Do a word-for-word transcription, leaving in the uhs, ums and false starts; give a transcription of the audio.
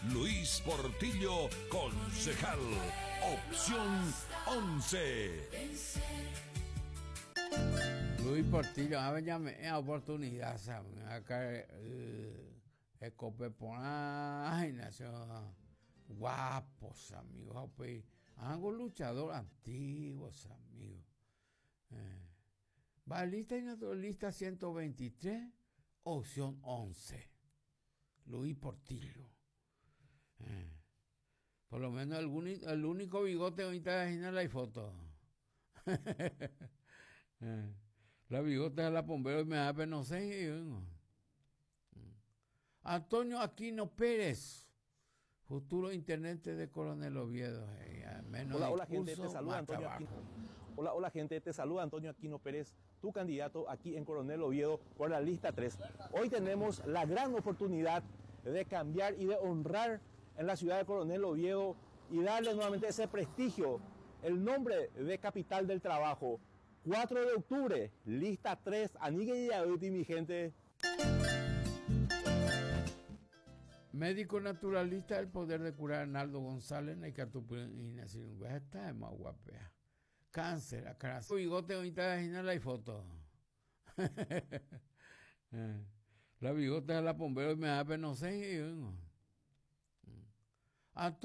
Luis Portillo, concejal, opción once. Luis Portillo, a ver, ya me a oportunidad, ¿saben? Acá, eh, Ecopepona, ay, nació guapos, amigos, pues, algo luchador antiguos, amigos. Eh, va lista y naturalista ciento veintitrés, opción once. Luis Portillo. Eh, por lo menos el, único, el único bigote ahorita en la foto. eh, la bigote de la bombero y me da pena, no sé. Yo, Antonio Aquino Pérez, futuro intendente de Coronel Oviedo. Eh, menos hola, hola discurso, gente, te saluda Antonio Aquino. Hola, hola gente, te saluda Antonio Aquino Pérez, tu candidato aquí en Coronel Oviedo por la lista tres. Hoy tenemos la gran oportunidad de cambiar y de honrar en la ciudad de Coronel Oviedo y darle nuevamente ese prestigio, el nombre de capital del trabajo. cuatro de octubre, lista tres, Anigue y Aduti, mi gente. Médico naturalista del poder de curar Arnaldo González, Neicatupina, esta es más guapea. Cáncer, acá. Bigote ahorita en la foto. La bigote de la bombero y me da pena, no sé.